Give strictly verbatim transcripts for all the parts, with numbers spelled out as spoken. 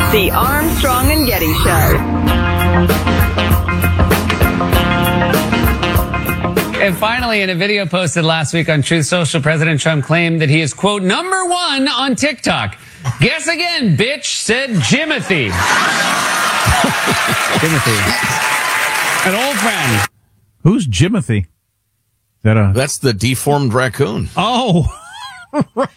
The Armstrong and Getty Show. And finally, in a video posted last week on Truth Social, President Trump claimed that he is, quote, number one on TikTok. Guess again, bitch, said Jimothy. Jimothy. An old friend. Who's Jimothy? Is that a... That's the deformed raccoon. Oh, right.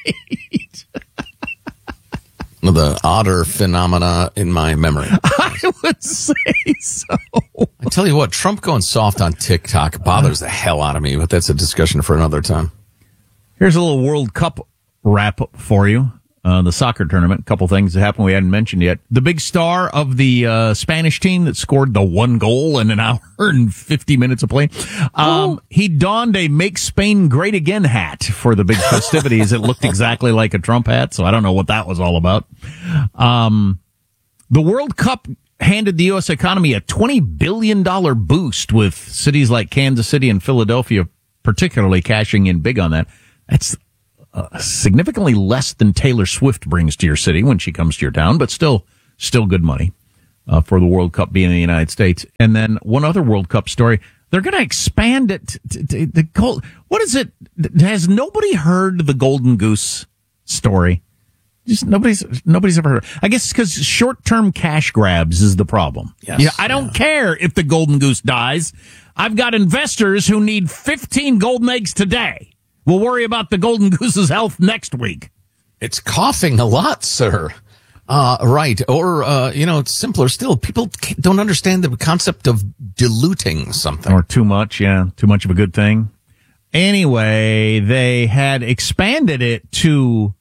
The otter phenomena in my memory. I would say so. I tell you what, Trump going soft on TikTok bothers the hell out of me, but that's a discussion for another time. Here's a little World Cup wrap for you. Uh, the soccer tournament, a couple things that happened we hadn't mentioned yet. The big star of the uh, Spanish team that scored the one goal in an hour and fifty minutes of play, um, he donned a Make Spain Great Again hat for the big festivities. It looked exactly like a Trump hat, so I don't know what that was all about. Um, the World Cup handed the U S economy a twenty billion dollars boost, with cities like Kansas City and Philadelphia particularly cashing in big on that. That's Uh, significantly less than Taylor Swift brings to your city when she comes to your town, but still, still good money uh, for the World Cup being in the United States. And then one other World Cup story: they're going to expand it. To, to, the gold. What is it? Has nobody heard the Golden Goose story? Just nobody's nobody's ever heard. I guess because short-term cash grabs is the problem. Yes, yeah, I don't yeah. care if the Golden Goose dies. I've got investors who need fifteen golden eggs today. We'll worry about the Golden Goose's health next week. It's coughing a lot, sir. Uh, right. Or, uh, you know, it's simpler still. People don't understand the concept of diluting something. Or too much, yeah. Too much of a good thing. Anyway, they had expanded it to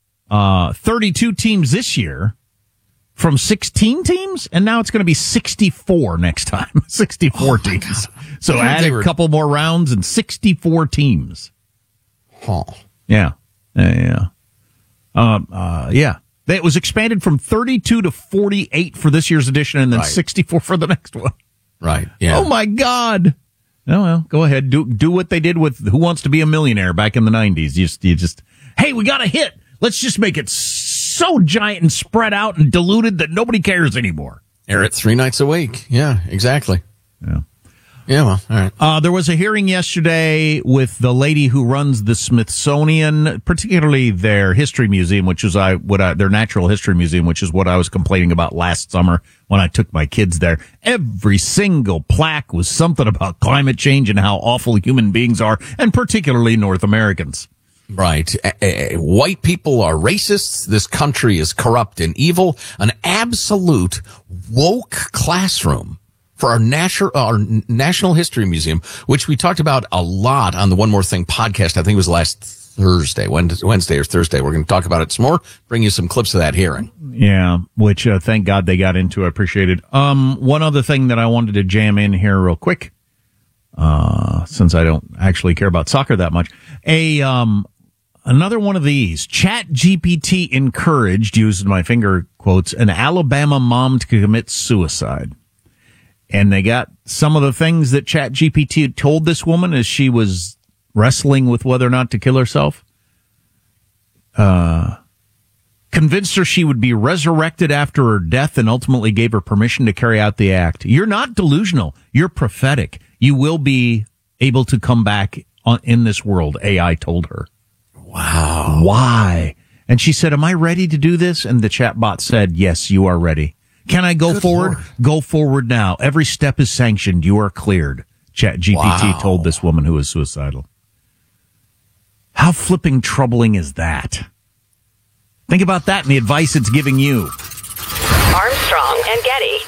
uh thirty-two teams this year from sixteen teams, and now it's going to be sixty-four next time. sixty-four oh teams. So I add a were... couple more rounds and sixty-four teams. Huh. Yeah. Yeah. Um, uh, yeah. It was expanded from thirty-two to forty-eight for this year's edition, and then right. sixty-four for the next one. Right. Yeah. Oh my God. Oh well, go ahead. Do do what they did with Who Wants to Be a Millionaire back in the nineties. You just, you just, hey, we got a hit. Let's just make it so giant and spread out and diluted that nobody cares anymore. Air it three nights a week. Yeah, exactly. Yeah. Yeah, well, all right. Uh, there was a hearing yesterday with the lady who runs the Smithsonian, particularly their history museum, which is I, what I, their natural history museum, which is what I was complaining about last summer when I took my kids there. Every single plaque was something about climate change and how awful human beings are, and particularly North Americans. Right. Uh, uh, white people are racists. This country is corrupt and evil. An absolute woke classroom for our national, our National History Museum, which we talked about a lot on the One More Thing podcast. I think it was last Thursday, Wednesday or Thursday. We're going to talk about it some more, bring you some clips of that hearing. Yeah, which uh, thank God they got into. I appreciate it. Um, one other thing that I wanted to jam in here real quick, uh, since I don't actually care about soccer that much. A, um, another one of these. Chat G P T encouraged, using my finger quotes, an Alabama mom to commit suicide. And they got some of the things that Chat G P T told this woman as she was wrestling with whether or not to kill herself. Uh, convinced her she would be resurrected after her death and ultimately gave her permission to carry out the act. You're not delusional. You're prophetic. You will be able to come back on, in this world, A I told her. Wow. Why? And she said, am I ready to do this? And the chatbot said, yes, you are ready. Can I go Good forward? Lord. Go forward now. Every step is sanctioned. You are cleared. Chat G P T Wow. told this woman who was suicidal. How flipping troubling is that? Think about that and the advice it's giving you. Armstrong and Getty.